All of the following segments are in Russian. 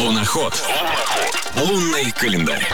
Луноход. Лунный календарь.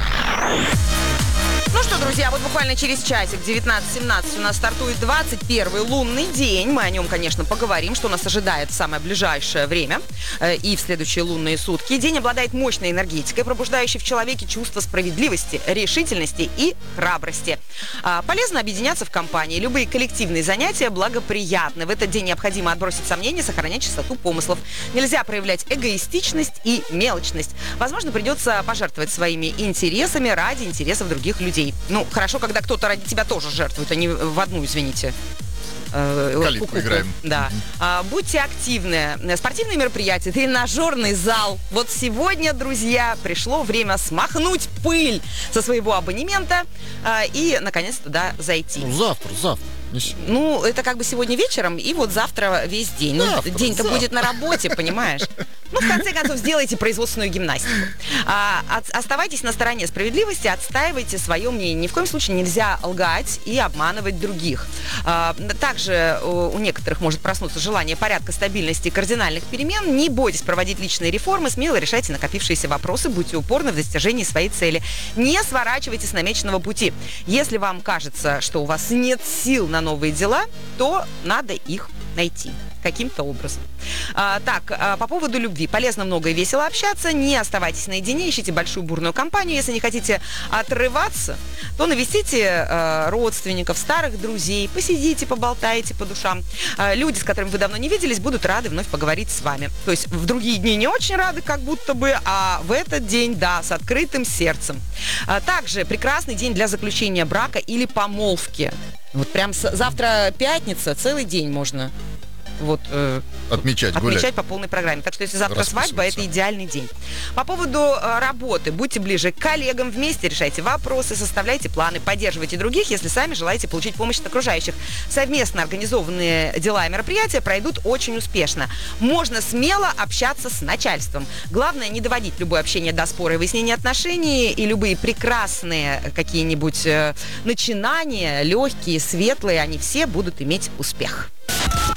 Ну что, друзья, вот буквально через часик, 19:17, у нас стартует 21-й лунный день. Мы о нем, конечно, поговорим, что нас ожидает в самое ближайшее время и в следующие лунные сутки. День обладает мощной энергетикой, пробуждающей в человеке чувство справедливости, решительности и храбрости. Полезно объединяться в компании. Любые коллективные занятия благоприятны. В этот день необходимо отбросить сомнения, сохранять чистоту помыслов. Нельзя проявлять эгоистичность и мелочность. Возможно, придется пожертвовать своими интересами ради интересов других людей. Ну, хорошо, когда кто-то ради тебя тоже жертвует, а не в одну, извините. Калитку играем. Да. Будьте активны. Спортивные мероприятия, тренажерный зал. Вот сегодня, друзья, пришло время смахнуть пыль со своего абонемента и, наконец, туда зайти. Ну, завтра. Ну, это как бы сегодня вечером, и вот завтра весь день. Ну, день-то будет на работе, понимаешь? Ну, в конце концов, сделайте производственную гимнастику. Оставайтесь на стороне справедливости, отстаивайте свое мнение. Ни в коем случае нельзя лгать и обманывать других. Также у некоторых может проснуться желание порядка, стабильности и кардинальных перемен. Не бойтесь проводить личные реформы, смело решайте накопившиеся вопросы, будьте упорны в достижении своей цели. Не сворачивайте с намеченного пути. Если вам кажется, что у вас нет сил на новые дела, то надо их найти каким-то образом. По поводу любви. Полезно много и весело общаться. Не оставайтесь наедине, ищите большую бурную компанию. Если не хотите отрываться, то навестите родственников, старых друзей, посидите, поболтайте по душам. Люди, с которыми вы давно не виделись, будут рады вновь поговорить с вами. То есть в другие дни не очень рады, как будто бы, а в этот день, да, с открытым сердцем. Также прекрасный день для заключения брака или помолвки. Вот прям завтра пятница, целый день можно отмечать по полной программе. Так что если завтра свадьба, это идеальный день. По поводу работы. Будьте ближе к коллегам, вместе решайте вопросы, составляйте планы, поддерживайте других, если сами желаете получить помощь от окружающих. Совместно организованные дела и мероприятия пройдут очень успешно. Можно смело общаться с начальством. Главное, не доводить любое общение до спора и выяснения отношений, и любые прекрасные какие-нибудь начинания, легкие, светлые, они все будут иметь успех.